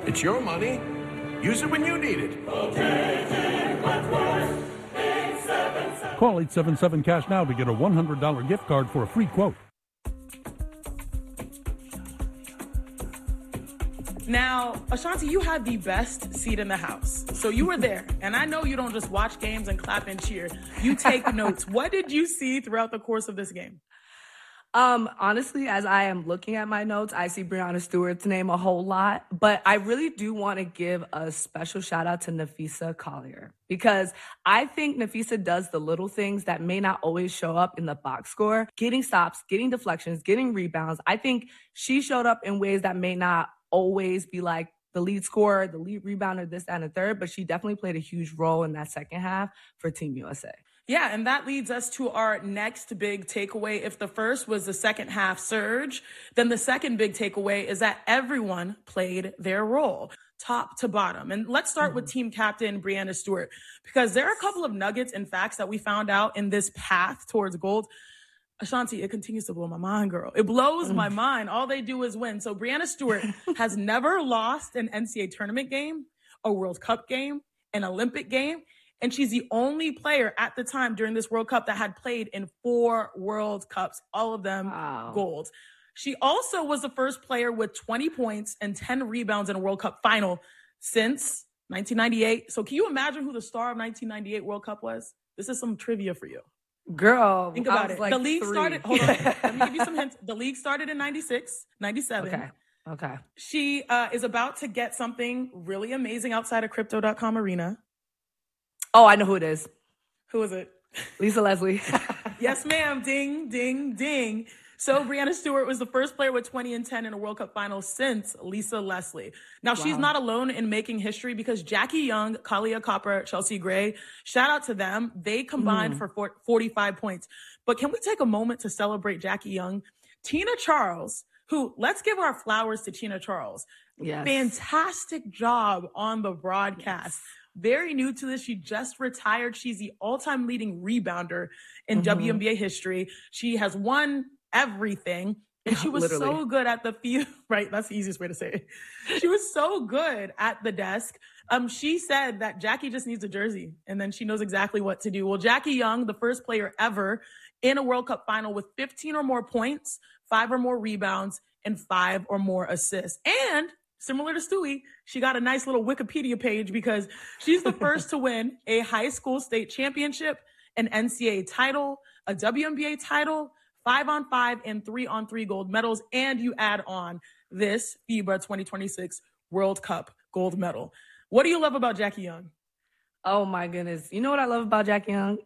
It's your money. Use it when you need it. Call 877-CASH now to get a $100 gift card for a free quote. Now, Ashanti, you had the best seat in the house. So you were there. And I know you don't just watch games and clap and cheer. You take notes. What did you see throughout the course of this game? Honestly, as I am looking at my notes, I see Breanna Stewart's name a whole lot, but I really do want to give a special shout out to Napheesa Collier, because I think Napheesa does the little things that may not always show up in the box score, getting stops, getting deflections, getting rebounds. I think she showed up in ways that may not always be like the lead scorer, the lead rebounder, this, that, and the third, but she definitely played a huge role in that second half for Team USA. Yeah, and that leads us to our next big takeaway. If the first was the second half surge, then the second big takeaway is that everyone played their role, top to bottom. And let's start with team captain Breanna Stewart, because there are a couple of nuggets and facts that we found out in this path towards gold. Ashanti, it continues to blow my mind, girl. It blows my mind. All they do is win. So Breanna Stewart has never lost an NCAA tournament game, a World Cup game, an Olympic game. And she's the only player at the time during this World Cup that had played in 4 World Cups, all of them gold. She also was the first player with 20 points and 10 rebounds in a World Cup final since 1998. So can you imagine who the star of 1998 World Cup was? This is some trivia for you. Girl, think about it. Like the league 3. started, hold on, let me give you some hints. The league started in 96, 97. Okay. She is about to get something really amazing outside of Crypto.com Arena. Oh, I know who it is. Who is it? Lisa Leslie. Yes, ma'am. Ding, ding, ding. So Breanna Stewart was the first player with 20 and 10 in a World Cup final since Lisa Leslie. Now, she's not alone in making history, because Jackie Young, Kahleah Copper, Chelsea Gray, shout out to them. They combined for 45 points. But can we take a moment to celebrate Jackie Young? Tina Charles, who, let's give our flowers to Tina Charles. Yes. Fantastic job on the broadcast. Yes. Very new to this. She just retired. She's the all-time leading rebounder in WNBA history. She has won everything. And she was so good at the field, right? That's the easiest way to say it. She was so good at the desk. She said that Jackie just needs a jersey, and then she knows exactly what to do. Well, Jackie Young, the first player ever in a World Cup final with 15 or more points, 5 or more rebounds, and 5 or more assists. And similar to Stewie, she got a nice little Wikipedia page, because she's the first to win a high school state championship, an NCAA title, a WNBA title, 5-on-5 and 3-on-3 gold medals. And you add on this FIBA 2026 World Cup gold medal. What do you love about Jackie Young? Oh my goodness. You know what I love about Jackie Young?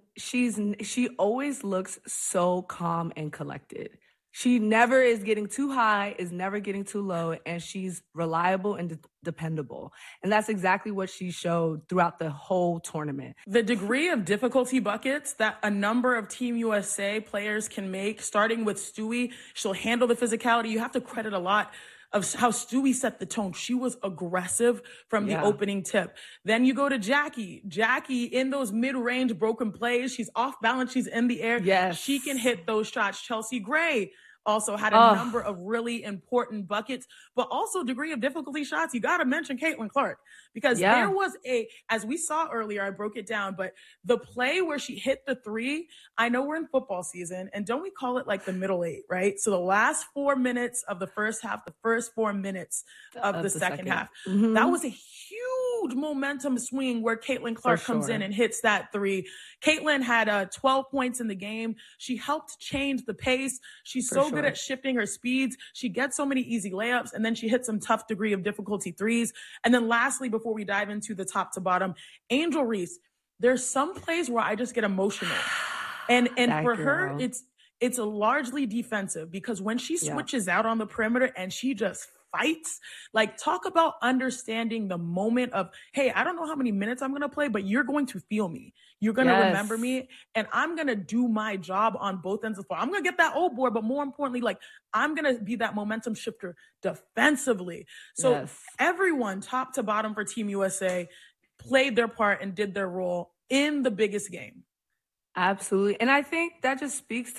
She always looks so calm and collected. She never is getting too high, is never getting too low, and she's reliable and dependable. And that's exactly what she showed throughout the whole tournament. The degree of difficulty buckets that a number of Team USA players can make, starting with Stewie, she'll handle the physicality. You have to credit a lot of how Stewie set the tone. She was aggressive from the opening tip. Then you go to Jackie. Jackie, in those mid-range broken plays, she's off balance, she's in the air. Yes. She can hit those shots. Chelsea Gray also had a number of really important buckets, but also degree of difficulty shots. You got to mention Caitlin Clark, because there was as we saw earlier, I broke it down, but the play where she hit the 3, I know we're in football season, and don't we call it like the middle 8, right? So the last 4 minutes of the first half, the first 4 minutes of the second half, that was a huge momentum swing where Caitlin Clark comes in and hits that 3. Caitlin had 12 points in the game. She helped change the pace. She's so good at shifting her speeds. She gets so many easy layups, and then she hits some tough degree of difficulty 3s. And then lastly, before we dive into the top to bottom, Angel Reese, there's some plays where I just get emotional. And for her, it's a largely defensive, because when she switches out on the perimeter and she just fights, like, talk about understanding the moment of, hey, I don't know how many minutes I'm going to play, but you're going to feel me. You're going to remember me, and I'm going to do my job on both ends of the floor. I'm going to get that old board, but more importantly, like, I'm going to be that momentum shifter defensively. So everyone, top to bottom for Team USA, played their part and did their role in the biggest game. Absolutely. And I think that just speaks to, like,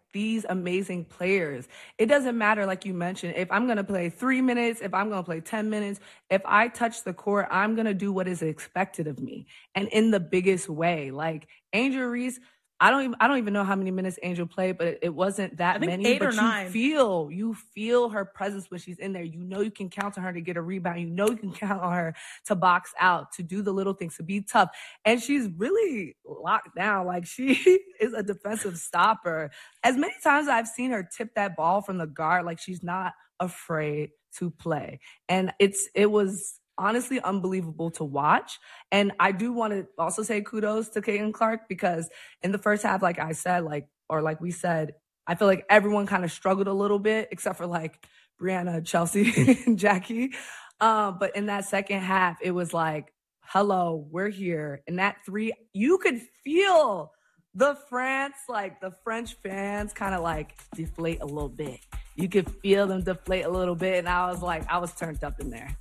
these amazing players. It doesn't matter, like you mentioned, if I'm going to play 3 minutes, if I'm going to play 10 minutes, if I touch the court, I'm going to do what is expected of me. And in the biggest way, like Angel Reese, I don't even know how many minutes Angel played, but it wasn't that many. 8 but or 9. You feel her presence when she's in there. You know you can count on her to get a rebound. You know you can count on her to box out, to do the little things, to be tough. And she's really locked down. Like, she is a defensive stopper. As many times as I've seen her tip that ball from the guard, like, she's not afraid to play. And it was honestly unbelievable to watch. And I do want to also say kudos to Caitlin Clark, because in the first half, like I said, like we said, I feel like everyone kind of struggled a little bit, except for like Brianna, Chelsea, and Jackie. But in that second half, it was like, hello, we're here. And that 3, you could feel the French fans kind of like deflate a little bit. You could feel them deflate a little bit. And I was turned up in there.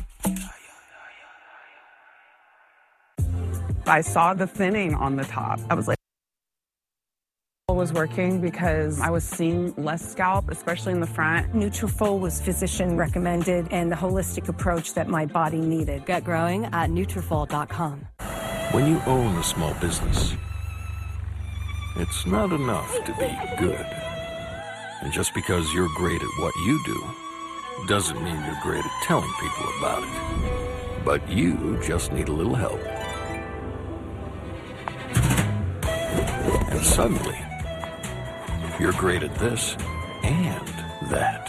I saw the thinning on the top. I was like, was working because I was seeing less scalp, especially in the front. Nutrafol was physician recommended and the holistic approach that my body needed. Get growing at Nutrafol.com. When you own a small business, it's not enough to be good. And just because you're great at what you do doesn't mean you're great at telling people about it. But you just need a little help. And suddenly, you're great at this and that.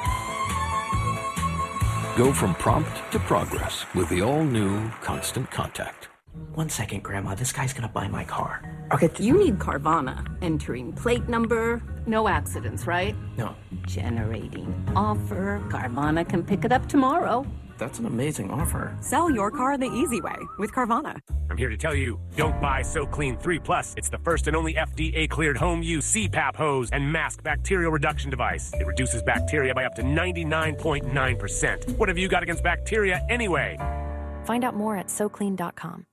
Go from prompt to progress with the all-new Constant Contact. 1 second, Grandma. This guy's gonna buy my car. Okay. You need Carvana. Entering plate number. No accidents, right? No. Generating offer. Carvana can pick it up tomorrow. That's an amazing offer. Sell your car the easy way with Carvana. I'm here to tell you, don't buy SoClean 3 Plus. It's the first and only FDA-cleared home-use CPAP hose and mask bacterial reduction device. It reduces bacteria by up to 99.9%. What have you got against bacteria anyway? Find out more at SoClean.com.